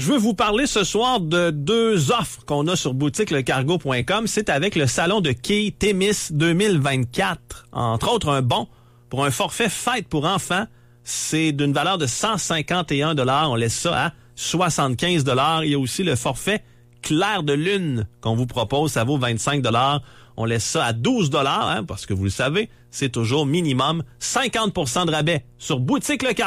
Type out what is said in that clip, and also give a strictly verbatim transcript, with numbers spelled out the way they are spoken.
Je veux vous parler ce soir de deux offres qu'on a sur boutique le cargo point com. C'est avec le salon de quilles Témis deux mille vingt-quatre. Entre autres, un bon pour un forfait fête pour enfants. C'est d'une valeur de cent cinquante et un dollars. On laisse ça à soixante-quinze dollars. Il y a aussi le forfait clair de lune qu'on vous propose. Ça vaut vingt-cinq dollars. On laisse ça à douze dollars, hein, parce que vous le savez, c'est toujours minimum cinquante pour cent de rabais sur boutique le cargo.